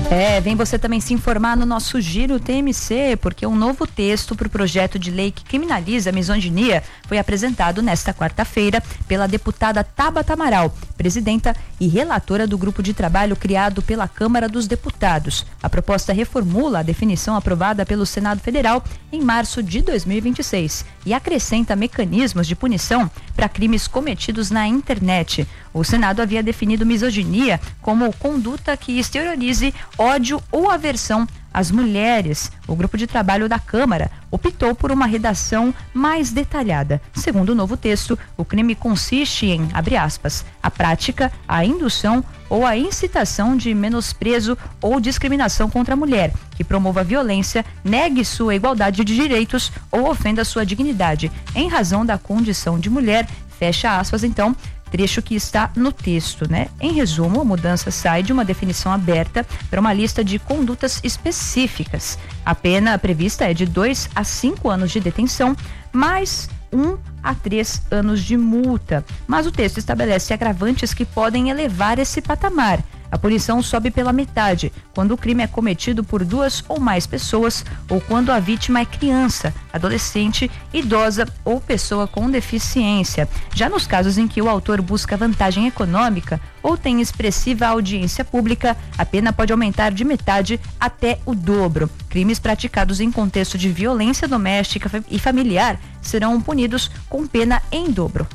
Vem você também se informar no nosso Giro TMC, porque um novo texto para o projeto de lei que criminaliza a misoginia foi apresentado nesta quarta-feira pela deputada Tabata Amaral, presidenta e relatora do grupo de trabalho criado pela Câmara dos Deputados. A proposta reformula a definição aprovada pelo Senado Federal em março de 2026 e acrescenta mecanismos de punição para crimes cometidos na internet. O Senado havia definido misoginia como conduta que exteriorize ódio ou aversão às mulheres. O grupo de trabalho da Câmara optou por uma redação mais detalhada. Segundo o novo texto, o crime consiste em, abre aspas, a prática, a indução ou a incitação de menosprezo ou discriminação contra a mulher, que promova violência, negue sua igualdade de direitos ou ofenda sua dignidade, em razão da condição de mulher, fecha aspas, então, trecho que está no texto, né? Em resumo, a mudança sai de uma definição aberta para uma lista de condutas específicas. A pena prevista é de 2 a 5 anos de detenção, mais 1 a 3 anos de multa. Mas o texto estabelece agravantes que podem elevar esse patamar. A punição sobe pela metade quando o crime é cometido por 2 ou mais pessoas ou quando a vítima é criança, adolescente, idosa ou pessoa com deficiência. Já nos casos em que o autor busca vantagem econômica ou tem expressiva audiência pública, a pena pode aumentar de metade até o dobro. Crimes praticados em contexto de violência doméstica e familiar serão punidos com pena em dobro.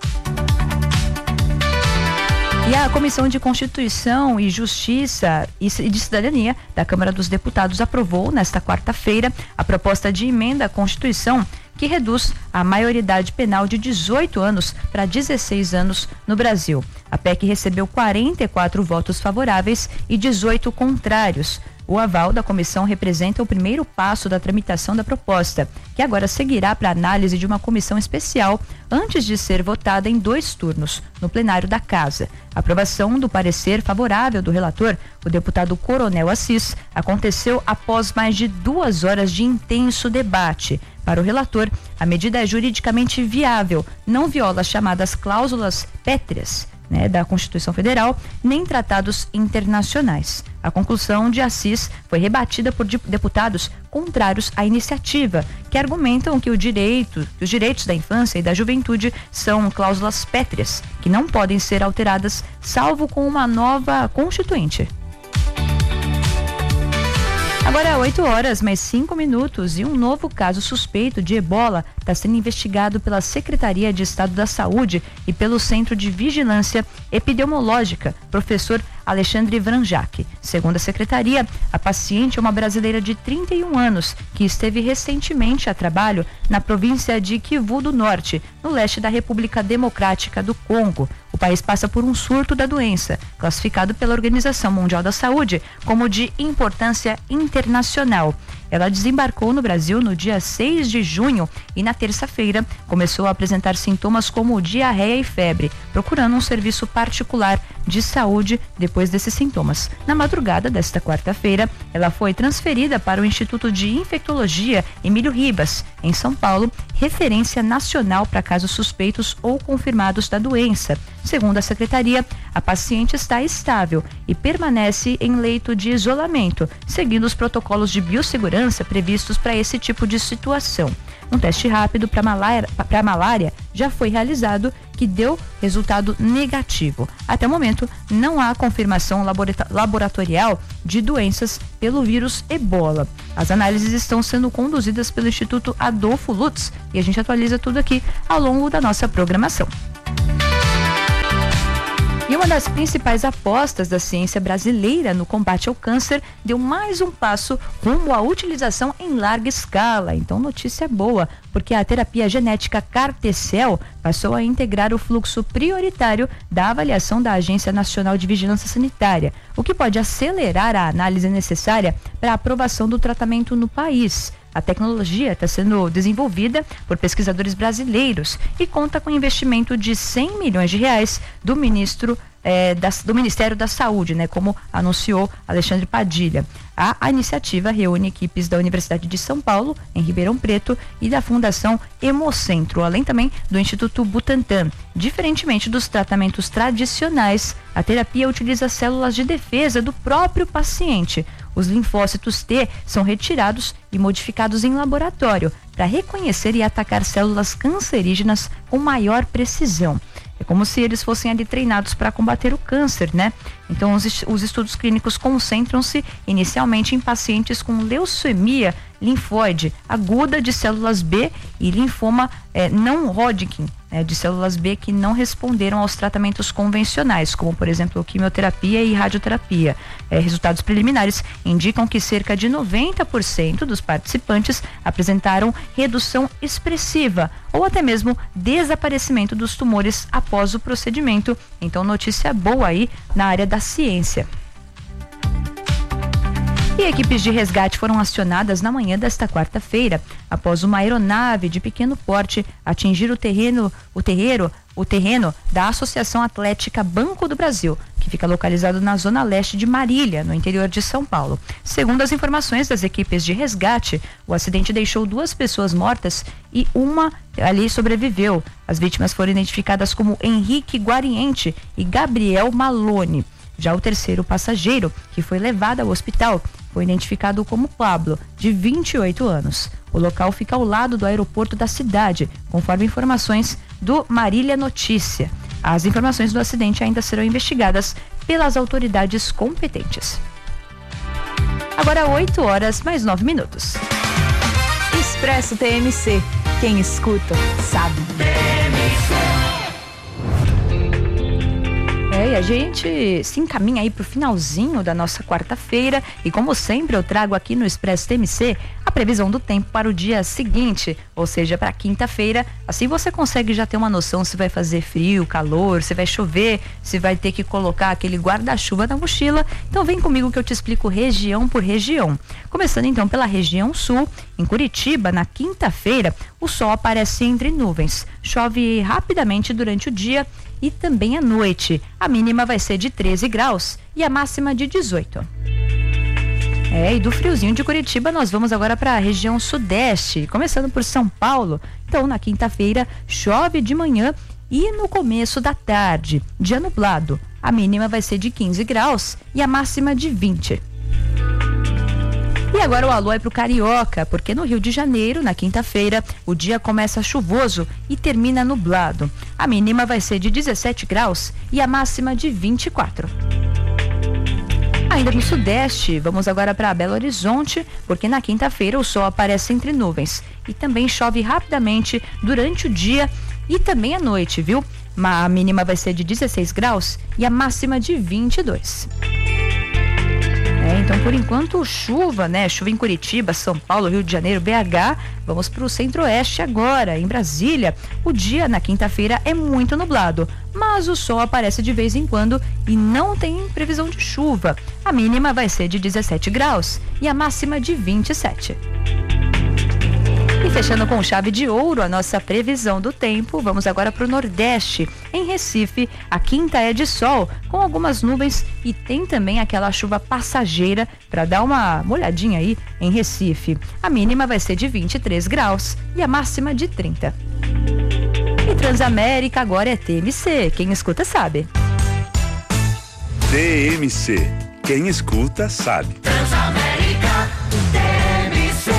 E a Comissão de Constituição e Justiça e de Cidadania da Câmara dos Deputados aprovou nesta quarta-feira a proposta de emenda à Constituição que reduz a maioridade penal de 18 anos para 16 anos no Brasil. A PEC recebeu 44 votos favoráveis e 18 contrários. O aval da comissão representa o primeiro passo da tramitação da proposta, que agora seguirá para análise de uma comissão especial antes de ser votada em 2 turnos, no plenário da Casa. A aprovação do parecer favorável do relator, o deputado Coronel Assis, aconteceu após mais de 2 horas de intenso debate. Para o relator, a medida é juridicamente viável, não viola as chamadas cláusulas pétreas, da Constituição Federal, nem tratados internacionais. A conclusão de Assis foi rebatida por deputados contrários à iniciativa, que argumentam que os direitos da infância e da juventude são cláusulas pétreas, que não podem ser alteradas, salvo com uma nova constituinte. Agora 8 horas, mais 5 minutos, e um novo caso suspeito de ebola está sendo investigado pela Secretaria de Estado da Saúde e pelo Centro de Vigilância Epidemiológica, professor Alexandre Vranjac. Segundo a secretaria, a paciente é uma brasileira de 31 anos que esteve recentemente a trabalho na província de Kivu do Norte, no leste da República Democrática do Congo. O país passa por um surto da doença, classificado pela Organização Mundial da Saúde como de importância internacional. Ela desembarcou no Brasil no dia 6 de junho e na terça-feira começou a apresentar sintomas como diarreia e febre, procurando um serviço particular de saúde depois desses sintomas. Na madrugada desta quarta-feira, ela foi transferida para o Instituto de Infectologia Emílio Ribas, em São Paulo, referência nacional para casos suspeitos ou confirmados da doença. Segundo a secretaria, a paciente está estável e permanece em leito de isolamento, seguindo os protocolos de biossegurança previstos para esse tipo de situação. Um teste rápido para malária já foi realizado, que deu resultado negativo. Até o momento, não há confirmação laboratorial de doenças pelo vírus ebola. As análises estão sendo conduzidas pelo Instituto Adolfo Lutz e a gente atualiza tudo aqui ao longo da nossa programação. E uma das principais apostas da ciência brasileira no combate ao câncer deu mais um passo rumo à utilização em larga escala. Então, notícia boa, porque a terapia genética CAR-T-cell passou a integrar o fluxo prioritário da avaliação da Agência Nacional de Vigilância Sanitária, o que pode acelerar a análise necessária para a aprovação do tratamento no país. A tecnologia está sendo desenvolvida por pesquisadores brasileiros e conta com investimento de R$100 milhões do ministro do Ministério da Saúde, né, como anunciou Alexandre Padilha. A iniciativa reúne equipes da Universidade de São Paulo, em Ribeirão Preto, e da Fundação Hemocentro, além também do Instituto Butantan. Diferentemente dos tratamentos tradicionais, a terapia utiliza células de defesa do próprio paciente. Os linfócitos T são retirados e modificados em laboratório para reconhecer e atacar células cancerígenas com maior precisão. É como se eles fossem ali treinados para combater o câncer, né? Então, os estudos clínicos concentram-se inicialmente em pacientes com leucemia linfóide aguda de células B e linfoma não Hodgkin, de células B que não responderam aos tratamentos convencionais, como, por exemplo, quimioterapia e radioterapia. Resultados preliminares indicam que cerca de 90% dos participantes apresentaram redução expressiva ou até mesmo desaparecimento dos tumores após o procedimento. Então, notícia boa aí na área da ciência. E equipes de resgate foram acionadas na manhã desta quarta-feira, após uma aeronave de pequeno porte atingir o terreno da Associação Atlética Banco do Brasil, que fica localizado na zona leste de Marília, no interior de São Paulo. Segundo as informações das equipes de resgate, o acidente deixou 2 pessoas mortas e uma ali sobreviveu. As vítimas foram identificadas como Henrique Guariente e Gabriel Malone. Já o terceiro passageiro, que foi levado ao hospital, foi identificado como Pablo, de 28 anos. O local fica ao lado do aeroporto da cidade, conforme informações do Marília Notícia. As informações do acidente ainda serão investigadas pelas autoridades competentes. Agora 8h mais 9. Expresso TMC. Quem escuta, sabe. E a gente se encaminha aí pro finalzinho da nossa quarta-feira e, como sempre, eu trago aqui no Expresso TMC a previsão do tempo para o dia seguinte, ou seja, para quinta-feira. Assim você consegue já ter uma noção se vai fazer frio, calor, se vai chover, se vai ter que colocar aquele guarda-chuva na mochila. Então vem comigo que eu te explico região por região. Começando então pela região sul, em Curitiba, na quinta-feira, o sol aparece entre nuvens, chove rapidamente durante o dia e também à noite. A mínima vai ser de 13 graus e a máxima de 18. E do friozinho de Curitiba nós vamos agora para a região sudeste, começando por São Paulo. Então, na quinta-feira, chove de manhã e no começo da tarde, dia nublado. A mínima vai ser de 15 graus e a máxima de 20. E agora o alô é pro Carioca, porque no Rio de Janeiro, na quinta-feira, o dia começa chuvoso e termina nublado. A mínima vai ser de 17 graus e a máxima de 24. Ainda no Sudeste, vamos agora para Belo Horizonte, porque na quinta-feira o sol aparece entre nuvens e também chove rapidamente durante o dia e também à noite, viu? A mínima vai ser de 16 graus e a máxima de 22. Então, por enquanto, chuva, né? Chuva em Curitiba, São Paulo, Rio de Janeiro, BH. Vamos para o Centro-Oeste agora, em Brasília. O dia na quinta-feira é muito nublado, mas o sol aparece de vez em quando e não tem previsão de chuva. A mínima vai ser de 17 graus e a máxima de 27. E fechando com chave de ouro a nossa previsão do tempo, vamos agora para o Nordeste. Em Recife, a quinta é de sol, com algumas nuvens e tem também aquela chuva passageira para dar uma molhadinha aí em Recife. A mínima vai ser de 23 graus e a máxima de 30. E Transamérica agora é TMC, quem escuta sabe. TMC, quem escuta sabe. Transamérica, TMC.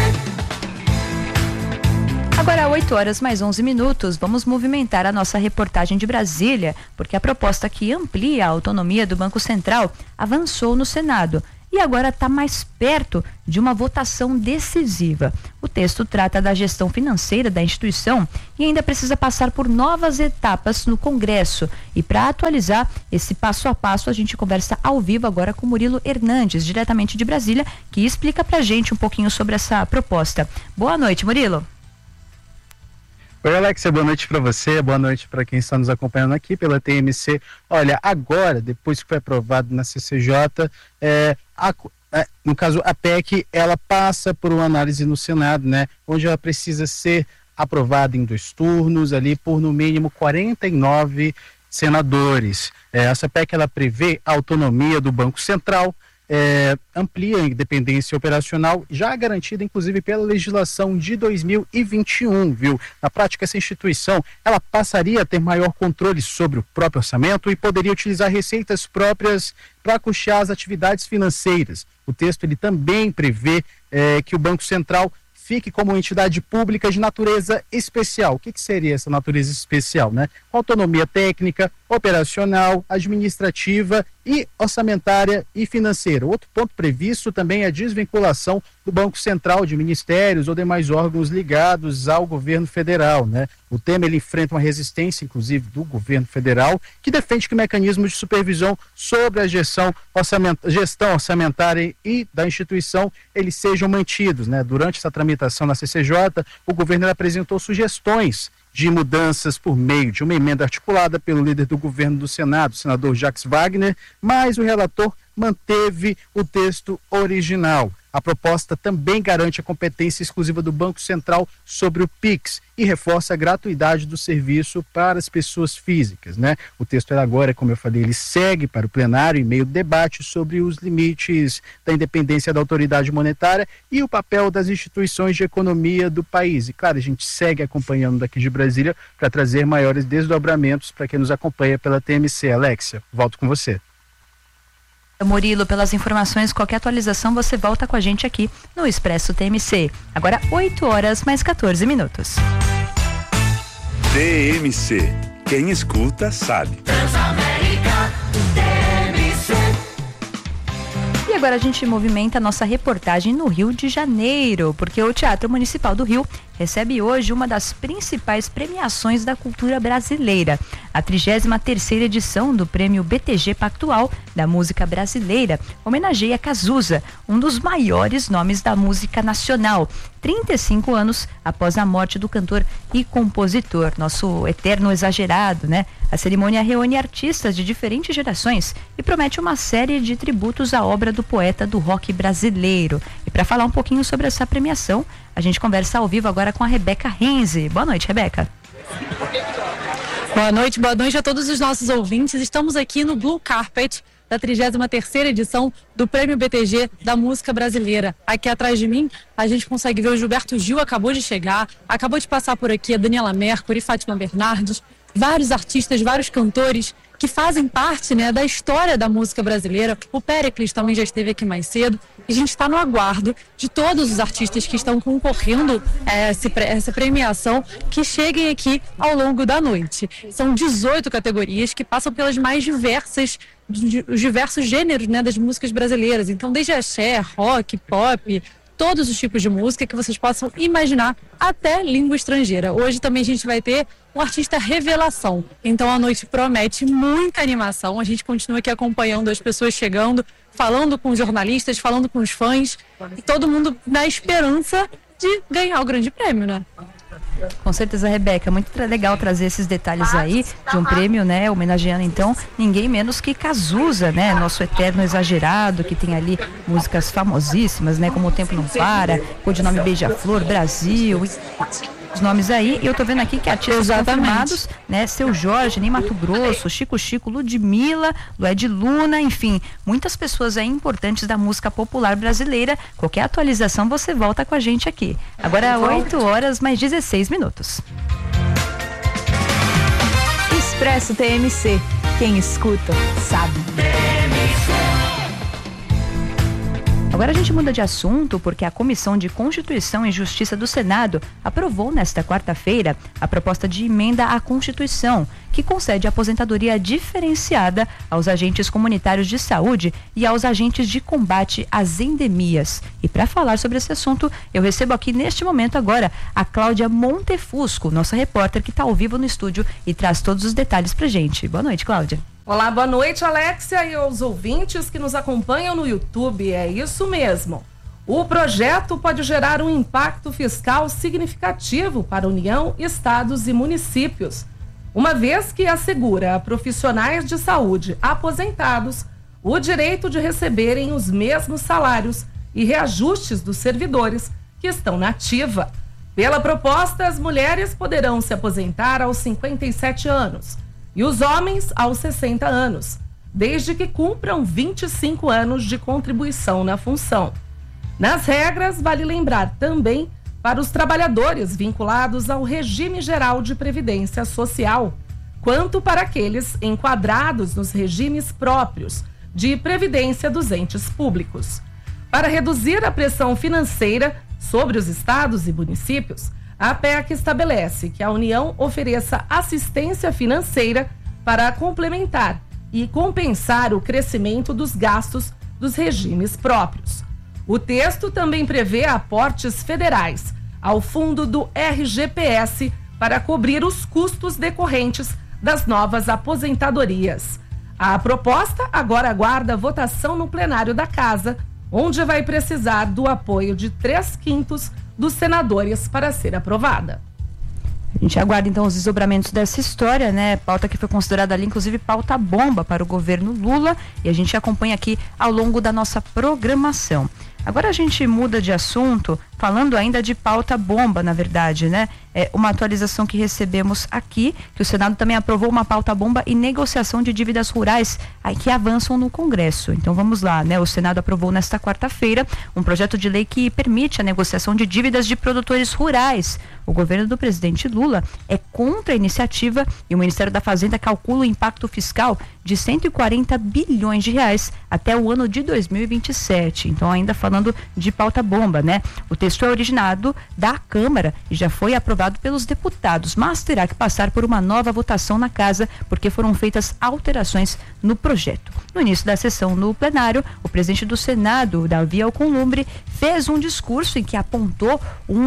Agora 8h mais 11, vamos movimentar a nossa reportagem de Brasília, porque a proposta que amplia a autonomia do Banco Central avançou no Senado e agora está mais perto de uma votação decisiva. O texto trata da gestão financeira da instituição e ainda precisa passar por novas etapas no Congresso. E para atualizar esse passo a passo, a gente conversa ao vivo agora com Murilo Hernandes, diretamente de Brasília, que explica pra gente um pouquinho sobre essa proposta. Boa noite, Murilo. Oi, Alexia, boa noite para você, boa noite para quem está nos acompanhando aqui pela TMC. Olha, agora, depois que foi aprovado na CCJ, no caso a PEC, ela passa por uma análise no Senado, né, onde ela precisa ser aprovada em 2 turnos, ali por no mínimo 49 senadores. Essa PEC ela prevê a autonomia do Banco Central, amplia a independência operacional, já garantida inclusive pela legislação de 2021, viu? Na prática, essa instituição ela passaria a ter maior controle sobre o próprio orçamento e poderia utilizar receitas próprias para custear as atividades financeiras. O texto ele também prevê que o Banco Central fique como entidade pública de natureza especial. O que seria essa natureza especial, né? Com autonomia técnica, operacional, administrativa e orçamentária e financeira. Outro ponto previsto também é a desvinculação do Banco Central de ministérios ou demais órgãos ligados ao governo federal, né? O tema ele enfrenta uma resistência, inclusive, do governo federal, que defende que mecanismos de supervisão sobre a gestão orçamentária e da instituição eles sejam mantidos, né? Durante essa tramitação na CCJ, o governo apresentou sugestões de mudanças por meio de uma emenda articulada pelo líder do governo do Senado, o senador Jacques Wagner, mas o relator manteve o texto original. A proposta também garante a competência exclusiva do Banco Central sobre o PIX e reforça a gratuidade do serviço para as pessoas físicas, né? O texto agora, como eu falei, ele segue para o plenário em meio ao debate sobre os limites da independência da autoridade monetária e o papel das instituições de economia do país. E claro, a gente segue acompanhando daqui de Brasília para trazer maiores desdobramentos para quem nos acompanha pela TMC. Alexia, volto com você. Murilo, pelas informações, qualquer atualização você volta com a gente aqui no Expresso TMC. Agora 8 horas mais 14 minutos. TMC. Quem escuta sabe. Transamérica TMC. E agora a gente movimenta a nossa reportagem no Rio de Janeiro, porque o Teatro Municipal do Rio recebe hoje uma das principais premiações da cultura brasileira. A 33ª edição do Prêmio BTG Pactual da Música Brasileira homenageia Cazuza, um dos maiores nomes da música nacional, 35 anos após a morte do cantor e compositor, nosso eterno exagerado, né? A cerimônia reúne artistas de diferentes gerações e promete uma série de tributos à obra do poeta do rock brasileiro. E para falar um pouquinho sobre essa premiação, a gente conversa ao vivo agora com a Rebeca Renzi. Boa noite, Rebeca. Boa noite a todos os nossos ouvintes. Estamos aqui no Blue Carpet da 33ª edição do Prêmio BTG da Música Brasileira. Aqui atrás de mim, a gente consegue ver o Gilberto Gil, acabou de chegar, acabou de passar por aqui a Daniela Mercury, Fátima Bernardes, vários artistas, vários cantores que fazem parte, né, da história da música brasileira. O Péricles também já esteve aqui mais cedo. E a gente está no aguardo de todos os artistas que estão concorrendo a essa premiação que cheguem aqui ao longo da noite. São 18 categorias que passam pelas mais os diversos gêneros, né, das músicas brasileiras. Então, desde axé, rock, pop, todos os tipos de música que vocês possam imaginar, até língua estrangeira. Hoje também a gente vai ter um artista revelação. Então a noite promete muita animação. A gente continua aqui acompanhando as pessoas chegando, falando com os jornalistas, falando com os fãs, e todo mundo na esperança de ganhar o grande prêmio, né? Com certeza, Rebeca, muito legal trazer esses detalhes aí de um prêmio, né, homenageando então ninguém menos que Cazuza, né, nosso eterno exagerado, que tem ali músicas famosíssimas, né, como O Tempo Não Para, Codinome Beija-Flor, Brasil, os nomes aí. E eu tô vendo aqui que artistas confirmados, né, Seu Jorge, Ney Matogrosso, Chico, Ludmilla, Lued Luna, enfim, muitas pessoas aí importantes da música popular brasileira. Qualquer atualização você volta com a gente aqui. Agora 8 horas mais 16 minutos. Expresso TMC. Quem escuta, sabe. Agora a gente muda de assunto porque a Comissão de Constituição e Justiça do Senado aprovou nesta quarta-feira a proposta de emenda à Constituição, que concede aposentadoria diferenciada aos agentes comunitários de saúde e aos agentes de combate às endemias. E para falar sobre esse assunto, eu recebo aqui neste momento agora a Cláudia Montefusco, nossa repórter que está ao vivo no estúdio e traz todos os detalhes pra gente. Boa noite, Cláudia. Olá, boa noite, Alexia, e aos ouvintes que nos acompanham no YouTube. É isso mesmo. O projeto pode gerar um impacto fiscal significativo para a União, estados e municípios, uma vez que assegura a profissionais de saúde aposentados o direito de receberem os mesmos salários e reajustes dos servidores que estão na ativa. Pela proposta, as mulheres poderão se aposentar aos 57 anos e os homens aos 60 anos, desde que cumpram 25 anos de contribuição na função. Nas regras, vale lembrar também para os trabalhadores vinculados ao regime geral de previdência social, quanto para aqueles enquadrados nos regimes próprios de previdência dos entes públicos. Para reduzir a pressão financeira sobre os estados e municípios, a PEC estabelece que a União ofereça assistência financeira para complementar e compensar o crescimento dos gastos dos regimes próprios. O texto também prevê aportes federais ao fundo do RGPS para cobrir os custos decorrentes das novas aposentadorias. A proposta agora aguarda votação no plenário da Casa, onde vai precisar do apoio de 3/5 dos senadores para ser aprovada. A gente aguarda então os desdobramentos dessa história, né? Pauta que foi considerada ali, inclusive, pauta bomba para o governo Lula, e a gente acompanha aqui ao longo da nossa programação. Agora a gente muda de assunto, falando ainda de pauta bomba, na verdade, né? É uma atualização que recebemos aqui, que o Senado também aprovou uma pauta bomba e negociação de dívidas rurais que avançam no Congresso. Então vamos lá, né? O Senado aprovou nesta quarta-feira um projeto de lei que permite a negociação de dívidas de produtores rurais. O governo do presidente Lula é contra a iniciativa e o Ministério da Fazenda calcula o impacto fiscal de 140 bilhões de reais até o ano de 2027. Então, ainda falando de pauta bomba, né? O texto é originado da Câmara e já foi aprovado pelos deputados, mas terá que passar por uma nova votação na Casa, porque foram feitas alterações no projeto. No início da sessão no plenário, o presidente do Senado, Davi Alcolumbre, fez um discurso em que apontou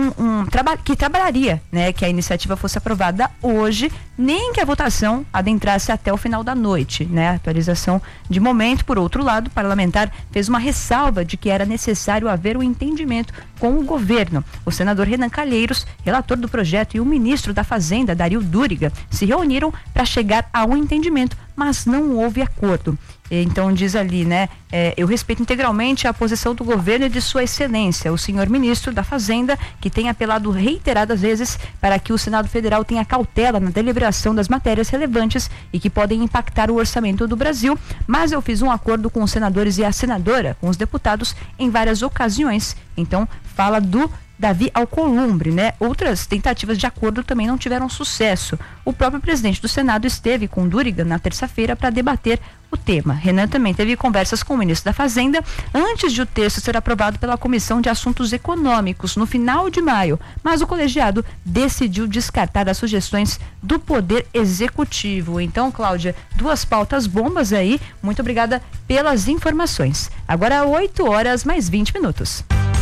que trabalharia, né, que a iniciativa fosse aprovada hoje, nem que a votação adentrasse até o final da noite, né? A atualização de momento. Por outro lado, o parlamentar fez uma ressalva de que era necessário haver um entendimento com o governo. O senador Renan Calheiros, relator do projeto, e o ministro da Fazenda, Dario Duriga, se reuniram para chegar a um entendimento, mas não houve acordo. Então diz ali, né? Eu respeito integralmente a posição do governo e de sua excelência, o senhor ministro da Fazenda, que tem apelado reiteradas vezes para que o Senado Federal tenha cautela na deliberação das matérias relevantes e que podem impactar o orçamento do Brasil, mas eu fiz um acordo com os senadores e a senadora, com os deputados, em várias ocasiões. Então fala do Davi Alcolumbre, né? Outras tentativas de acordo também não tiveram sucesso. O próprio presidente do Senado esteve com Duriga na terça-feira para debater o tema. Renan também teve conversas com o ministro da Fazenda antes de o texto ser aprovado pela Comissão de Assuntos Econômicos no final de maio, mas o colegiado decidiu descartar as sugestões do Poder Executivo. Então, Cláudia, duas pautas bombas aí. Muito obrigada pelas informações. Agora 8h mais 20.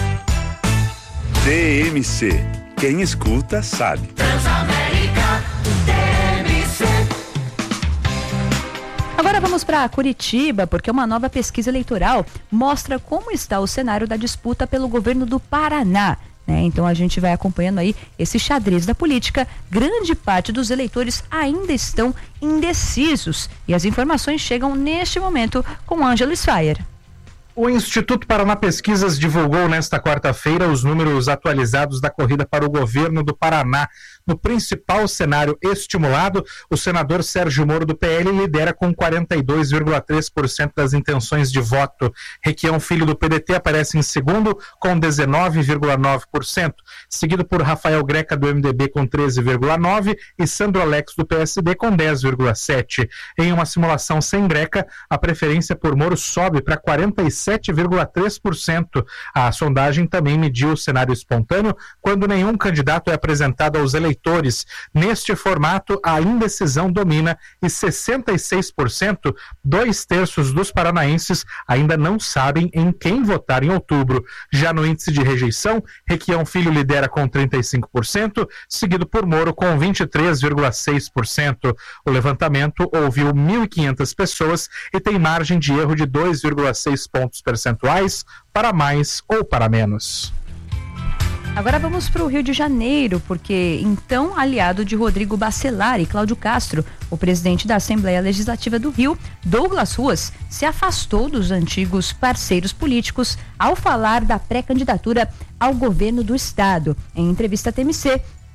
TMC. Quem escuta sabe. Transamérica TMC. Agora vamos para Curitiba, porque uma nova pesquisa eleitoral mostra como está o cenário da disputa pelo governo do Paraná. Então a gente vai acompanhando aí esse xadrez da política. Grande parte dos eleitores ainda estão indecisos e as informações chegam neste momento com Ângelo Sfaier. O Instituto Paraná Pesquisas divulgou nesta quarta-feira os números atualizados da corrida para o governo do Paraná. No principal cenário estimulado, o senador Sérgio Moro do PL lidera com 42,3% das intenções de voto. Requião Filho do PDT aparece em segundo com 19,9%, seguido por Rafael Greca do MDB com 13,9% e Sandro Alex do PSD com 10,7%. Em uma simulação sem Greca, a preferência por Moro sobe para 47,3%. A sondagem também mediu o cenário espontâneo quando nenhum candidato é apresentado aos eleitores. Neste formato, a indecisão domina e 66%, 2/3 dos paranaenses, ainda não sabem em quem votar em outubro. Já no índice de rejeição, Requião Filho lidera com 35%, seguido por Moro com 23,6%. O levantamento ouviu 1.500 pessoas e tem margem de erro de 2,6 pontos percentuais para mais ou para menos. Agora vamos para o Rio de Janeiro, porque então aliado de Rodrigo Bacelar e Cláudio Castro, o presidente da Assembleia Legislativa do Rio, Douglas Ruas, se afastou dos antigos parceiros políticos ao falar da pré-candidatura ao governo do estado. Em entrevista à TMC,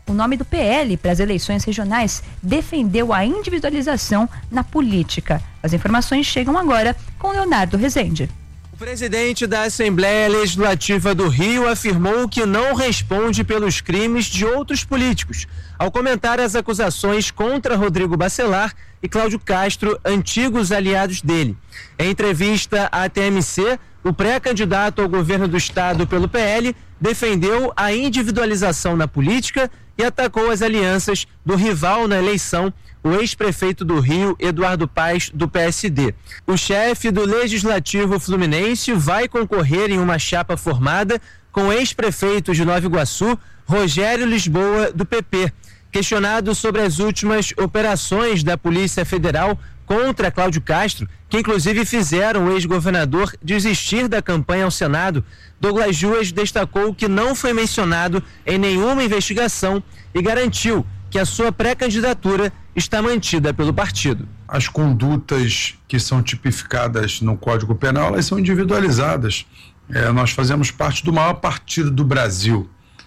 o nome do PL para as eleições regionais defendeu a individualização na política. As informações chegam agora com Leonardo Rezende. O presidente da Assembleia Legislativa do Rio afirmou que não responde pelos crimes de outros políticos, ao comentar as acusações contra Rodrigo Bacelar e Cláudio Castro, antigos aliados dele. Em entrevista à TMC, o pré-candidato ao governo do estado pelo PL defendeu a individualização na política e atacou as alianças do rival na eleição, o ex-prefeito do Rio, Eduardo Paes, do PSD. O chefe do Legislativo Fluminense vai concorrer em uma chapa formada com o ex-prefeito de Nova Iguaçu, Rogério Lisboa, do PP. Questionado sobre as últimas operações da Polícia Federal contra Cláudio Castro, que inclusive fizeram o ex-governador desistir da campanha ao Senado, Douglas Juas destacou que não foi mencionado em nenhuma investigação e garantiu que a sua pré-candidatura está mantida pelo partido. As condutas que são tipificadas no Código Penal, elas são individualizadas. Nós fazemos parte do maior partido do Brasil.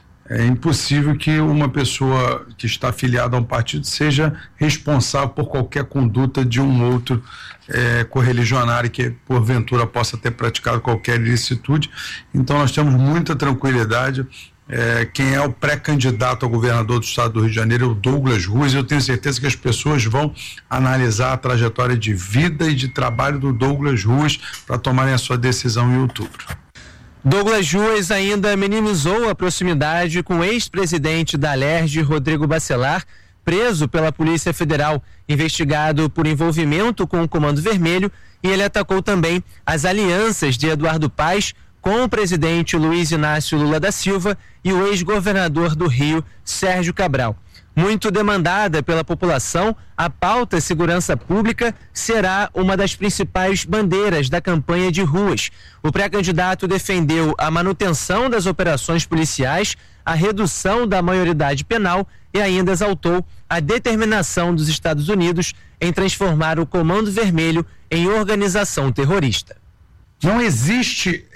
É impossível que uma pessoa que está afiliada a um partido seja responsável por qualquer conduta de um outro correligionário que porventura possa ter praticado qualquer ilicitude. Então nós temos muita tranquilidade. Quem é o pré-candidato ao governador do estado do Rio de Janeiro é o Douglas Ruas. Eu tenho certeza que as pessoas vão analisar a trajetória de vida e de trabalho do Douglas Ruas para tomarem a sua decisão em outubro. Douglas Juas ainda minimizou a proximidade com o ex-presidente da Alerj, Rodrigo Bacelar, preso pela Polícia Federal, investigado por envolvimento com o Comando Vermelho, e ele atacou também as alianças de Eduardo Paes com o presidente Luiz Inácio Lula da Silva e o ex-governador do Rio, Sérgio Cabral. Muito demandada pela população, a pauta segurança pública será uma das principais bandeiras da campanha de ruas. O pré-candidato defendeu a manutenção das operações policiais, a redução da maioridade penal e ainda exaltou a determinação dos Estados Unidos em transformar o Comando Vermelho em organização terrorista. Não existe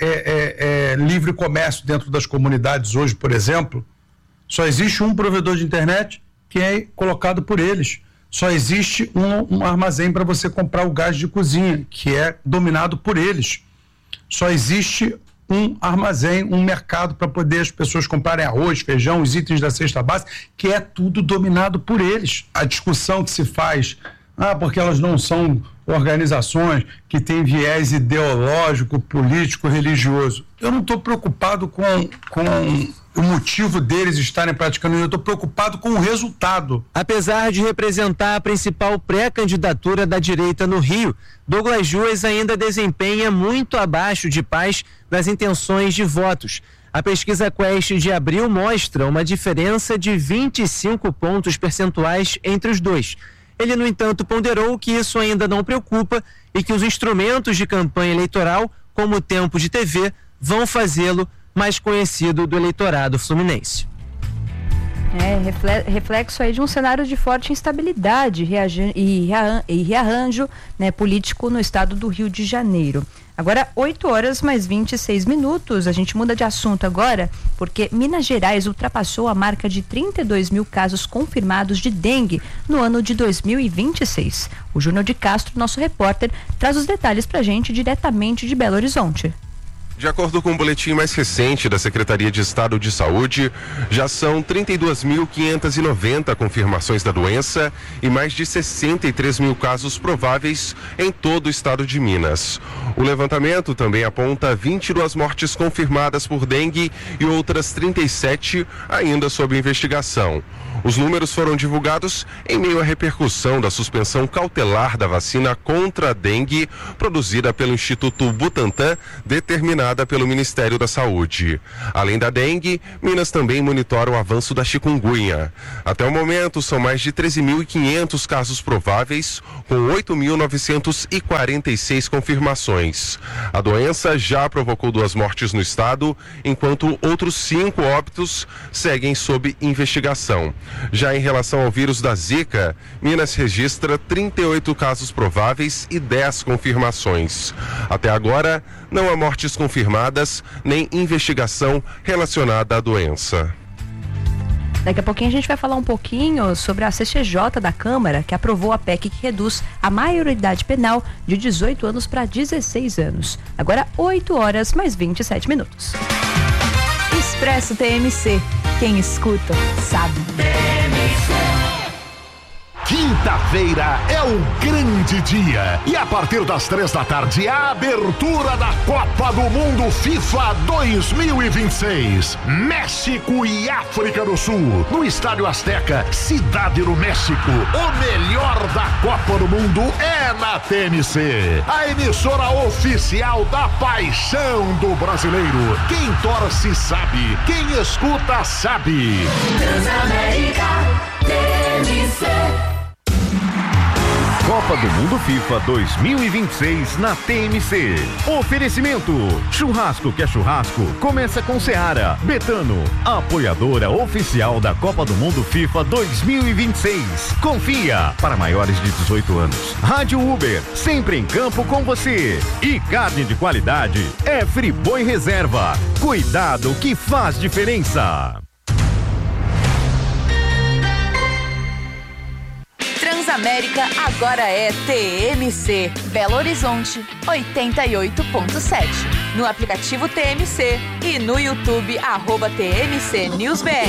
livre comércio dentro das comunidades hoje, por exemplo. Só existe um provedor de internet que é colocado por eles. Só existe um armazém para você comprar o gás de cozinha, que é dominado por eles. Só existe um armazém, um mercado para poder as pessoas comprarem arroz, feijão, os itens da cesta básica, que é tudo dominado por eles. A discussão que se faz, porque elas não são organizações que têm viés ideológico, político, religioso. Eu não estou preocupado com o motivo deles estarem praticando isso, eu estou preocupado com o resultado. Apesar de representar a principal pré-candidatura da direita no Rio, Douglas Juas ainda desempenha muito abaixo de Paes nas intenções de votos. A pesquisa Quest de abril mostra uma diferença de 25 pontos percentuais entre os dois. Ele, no entanto, ponderou que isso ainda não preocupa e que os instrumentos de campanha eleitoral, como o tempo de TV, vão fazê-lo mais conhecido do eleitorado fluminense. Reflexo aí de um cenário de forte instabilidade e rearranjo, político no estado do Rio de Janeiro. Agora, 8h mais 26. A gente muda de assunto agora, porque Minas Gerais ultrapassou a marca de 32 mil casos confirmados de dengue no ano de 2026. O Júnior de Castro, nosso repórter, traz os detalhes pra gente diretamente de Belo Horizonte. De acordo com o boletim mais recente da Secretaria de Estado de Saúde, já são 32.590 confirmações da doença e mais de 63 mil casos prováveis em todo o estado de Minas. O levantamento também aponta 22 mortes confirmadas por dengue e outras 37 ainda sob investigação. Os números foram divulgados em meio à repercussão da suspensão cautelar da vacina contra a dengue produzida pelo Instituto Butantan, determinada pelo Ministério da Saúde. Além da dengue, Minas também monitora o avanço da chikungunya. Até o momento, são mais de 13.500 casos prováveis, com 8.946 confirmações. A doença já provocou 2 mortes no estado, enquanto outros 5 óbitos seguem sob investigação. Já em relação ao vírus da Zika, Minas registra 38 casos prováveis e 10 confirmações. Até agora, não há mortes confirmadas nem investigação relacionada à doença. Daqui a pouquinho a gente vai falar um pouquinho sobre a CCJ da Câmara, que aprovou a PEC que reduz a maioridade penal de 18 anos para 16 anos. Agora 8 horas mais 27 minutos. Expresso TMC. Quem escuta, sabe. Quinta-feira é o grande dia e a partir das 3 da tarde a abertura da Copa do Mundo FIFA 2026. México e África do Sul, no Estádio Azteca, Cidade do México. O melhor da Copa do Mundo é na TMC, a emissora oficial da paixão do brasileiro. Quem torce sabe, quem escuta sabe. Transamérica TMC. Copa do Mundo FIFA 2026 na TMC. Oferecimento: churrasco que é churrasco, começa com Seara. Betano, apoiadora oficial da Copa do Mundo FIFA 2026. Confia, para maiores de 18 anos. Rádio Uber, sempre em campo com você. E carne de qualidade é Friboi Reserva. Cuidado que faz diferença. Transamérica agora é TMC. Belo Horizonte 88.7. No aplicativo TMC e no YouTube @TMC News BR.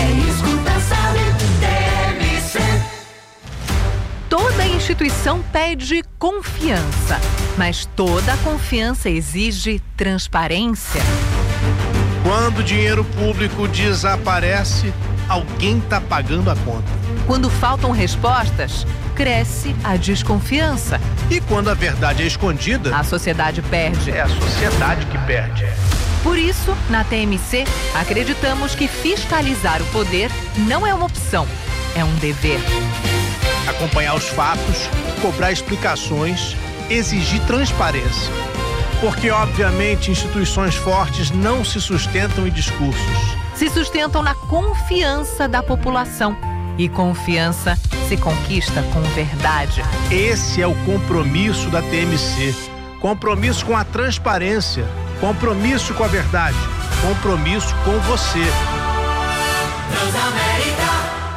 Toda instituição pede confiança, mas toda confiança exige transparência. Quando o dinheiro público desaparece, alguém está pagando a conta. Quando faltam respostas, cresce a desconfiança. E quando a verdade é escondida, a sociedade perde. É a sociedade que perde. Por isso, na TMC, acreditamos que fiscalizar o poder não é uma opção, é um dever. Acompanhar os fatos, cobrar explicações, exigir transparência. Porque, obviamente, instituições fortes não se sustentam em discursos. Se sustentam na confiança da população. E confiança se conquista com verdade. Esse é o compromisso da TMC. Compromisso com a transparência. Compromisso com a verdade. Compromisso com você. Transamérica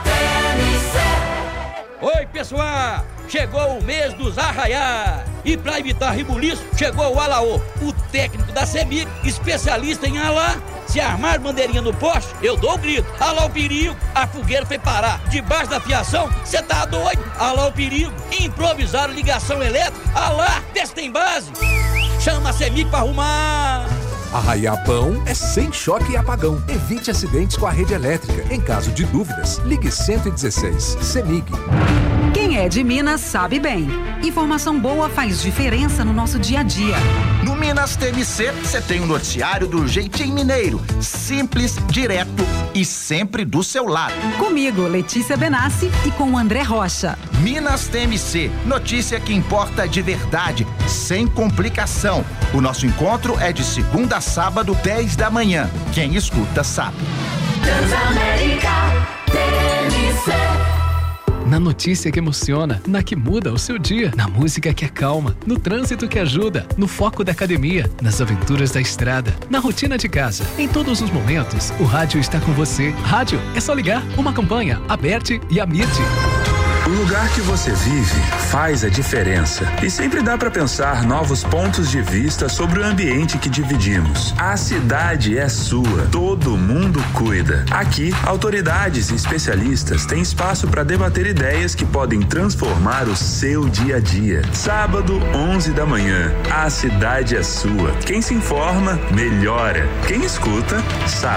TMC. Oi, pessoal! Chegou o mês dos arraiá. E para evitar rebuliço, chegou o Alaô, o técnico da CEMIG, especialista em alá. Se armar bandeirinha no poste, eu dou o grito. Alá o perigo, a fogueira foi parar. Debaixo da fiação, cê tá doido? Alá o perigo, improvisar ligação elétrica. Alá, testa em base. Chama a CEMIG pra arrumar. Arraiar bom é sem choque e apagão. Evite acidentes com a rede elétrica. Em caso de dúvidas, ligue 116. CEMIG. Quem é de Minas sabe bem. Informação boa faz diferença no nosso dia a dia. No Minas TMC, você tem um noticiário do jeitinho mineiro. Simples, direto e sempre do seu lado. Comigo, Letícia Benassi, e com o André Rocha. Minas TMC, notícia que importa de verdade, sem complicação. O nosso encontro é de segunda a sábado, 10 da manhã. Quem escuta sabe. Transamérica TMC. Na notícia que emociona, na que muda o seu dia, na música que acalma, no trânsito que ajuda, no foco da academia, nas aventuras da estrada, na rotina de casa. Em todos os momentos, o rádio está com você. Rádio é só ligar, uma campanha, Aberte e Amite. O lugar que você vive faz a diferença e sempre dá para pensar novos pontos de vista sobre o ambiente que dividimos. A cidade é sua, todo mundo cuida. Aqui, autoridades e especialistas têm espaço para debater ideias que podem transformar o seu dia a dia. Sábado, 11 da manhã, a cidade é sua. Quem se informa, melhora. Quem escuta, sabe.